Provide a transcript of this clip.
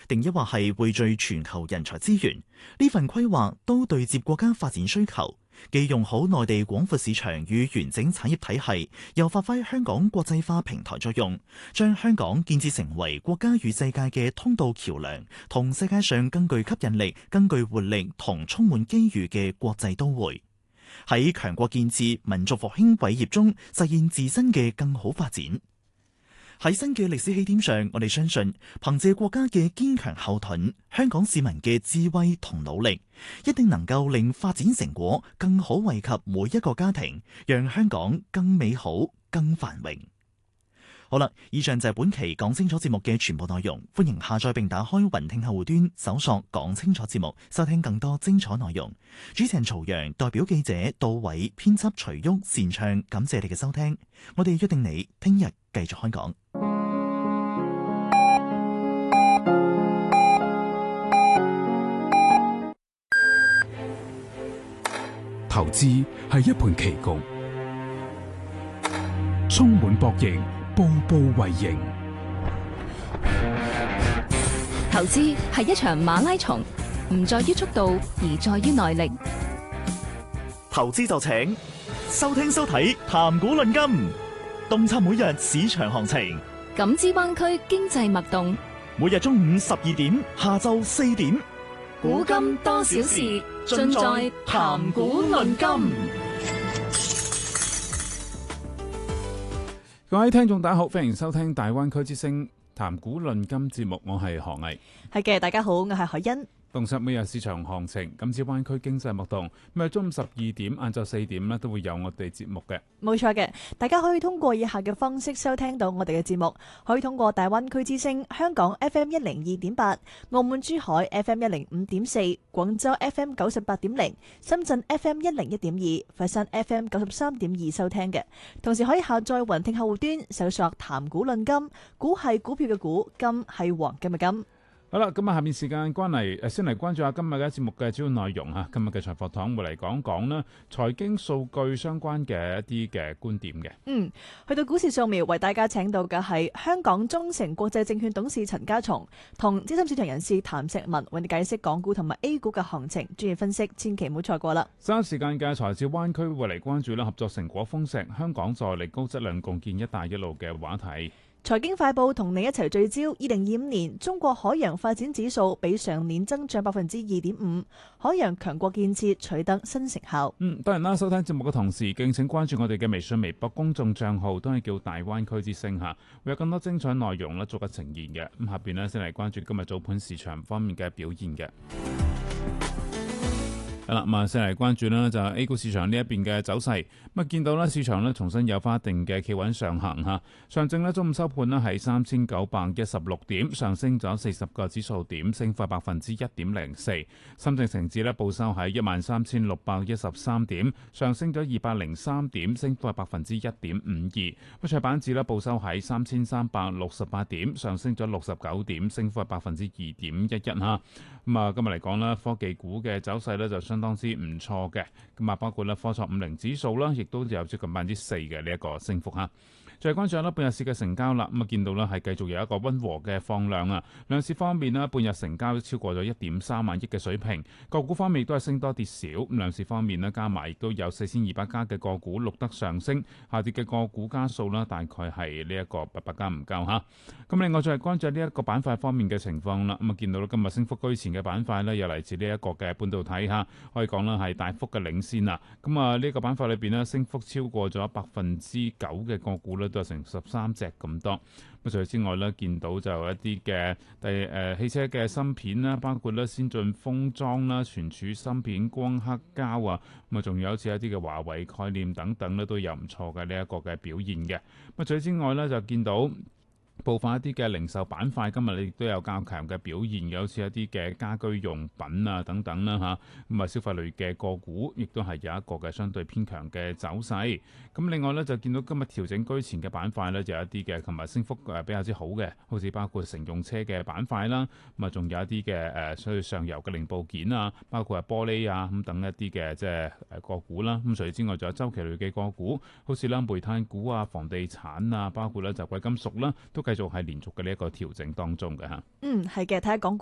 定抑或係匯聚全球人才資源，呢份規劃都對接國家發展需求，既用好內地廣闊市場與完整產業體系，又發揮香港國際化平台作用，將香港建設成為國家與世界嘅通道橋梁，同世界上更具吸引力、更具活力同充滿機遇嘅國際都會，喺強國建設、民族復興偉業中實現自身嘅更好發展。喺新嘅歷史起點上，我哋相信憑借國家嘅堅強後盾，香港市民嘅智慧同努力，一定能夠令發展成果更好惠及每一個家庭，讓香港更美好、更繁榮。好啦，以上就係本期講清楚節目嘅全部內容。歡迎下載並打開雲聽客戶端，搜索講清楚節目，收聽更多精彩內容。主持人曹陽，代表記者杜偉，編輯徐旭、擅唱，感謝你嘅收聽。我哋約定你聽日繼續開講。 投資係一盤棋局，充滿博弈，步步為營。 投資係一場馬拉松，唔在於速度，而在於耐力。 投資就請收聽收睇談股論金，洞察每日市場行情， 感知灣區經濟脈動。 每日中午12點，下晝4點， 古今多少事，盡在談股論金。 各位聽眾大家好，歡迎收聽大灣區之聲談股論金節目，我係何毅。 係嘅，大家好，我係海欣。 洞察每日市場行情，感知灣區經濟脈動。咁中午12點、晏晝4點咧，都會有我哋節目嘅。 冇錯嘅，大家可以通過以下嘅方式收聽到我哋嘅節目，可以通過大灣區之聲香港 FM 102.8、澳門珠海 FM 105.4、廣州 FM 98.0、深圳 FM 101.2、佛山 FM 93.2收聽嘅。同時可以下載雲聽客戶端，搜索談股論金，股係股票嘅股，金係黃金嘅金。 好啦，咁下面時間關係，先嚟關注下今日嘅節目嘅主要內容嚇。今日嘅財貨堂會嚟講講啦，財經數據相關嘅一啲嘅觀點嘅。 去到股市掃描，為大家請到嘅係香港中誠國際證券董事陳家松同資深市場人士譚石文，為你解釋港股同埋 A 股嘅行情，專業分析，千祈唔好錯過啦。 稍後時間嘅財智灣區會嚟關注啦，合作成果豐碩，香港助力高質量共建一帶一路嘅話題。 財經快報同你一齊聚焦，2025年中國海洋發展指數比上年增長2.5%，海洋強國建設取得新成效。 當然啦，收聽節目嘅同時，敬請關注我哋嘅微信、微博公眾帳號，都係叫大灣區之聲嚇，會有更多精彩內容咧，逐一呈現嘅。咁下邊咧先嚟關注今日早盤市場方面嘅表現嘅。好啦，咁先嚟關注啦，就係 A 股市場呢一邊嘅走勢。咁見到咧，市場咧重新有翻一定嘅企穩上行嚇。上證咧中午收盤咧係3916點，上升咗40個指數點，升幅1.04%。深證成指咧報收喺13613點，上升咗203點，升幅1.52%。咁創板指咧報收喺3368點，上升咗69點，升幅2.11%嚇。咁今日嚟講咧，科技股嘅走勢咧就相當之唔錯嘅。咁包括咧科創50指數啦，亦都有接近4%嘅呢一個升幅嚇。再關注下半日市嘅成交啦，咁見到咧係繼續有一個溫和嘅放量啊。兩市方面咧，半日成交超過咗1.3萬億嘅水平。個股方面亦都係升多跌少。兩市方面咧加埋亦都有4200家嘅個股錄得上升，下跌嘅個股家數啦，大概係呢一個800家唔夠嚇。咁另外再關注呢一個板塊方面嘅情況啦。咁見到今日升幅居前嘅板塊咧，又嚟自呢一個嘅半導體嚇，可以講啦係大幅嘅領先啊。咁呢個板塊裏邊咧，升幅超過咗9%嘅個股咧，都有成13隻咁多。咁除此之外咧，見到就一啲嘅汽車嘅芯片啦，包括咧先進封裝啦、存儲芯片、光刻膠啊，咁仲有好似一啲嘅華為概念等等咧，都有唔錯嘅呢一個嘅表現嘅。咁除此之外咧，就見到部分一啲嘅零售板塊今日亦都有較強嘅表現嘅，好似一啲嘅家居用品啊等等啦嚇，咁消費類嘅個股亦都係有一個嘅相對偏強嘅走勢。咁另外咧就見到今日調整居前嘅板塊咧，就有一啲嘅琴日升幅比較之好嘅，好似包括乘用車嘅板塊啦，咁仲有一啲嘅所以上游嘅零部件啊，包括係玻璃啊咁等一啲嘅即係個股啦。咁除此之外，仲有周期類嘅個股，好似啦煤炭股啊、房地產啊，包括咧就貴金屬啦，都繼續係連續嘅呢一個調整當中嘅嚇。 係嘅，睇下港股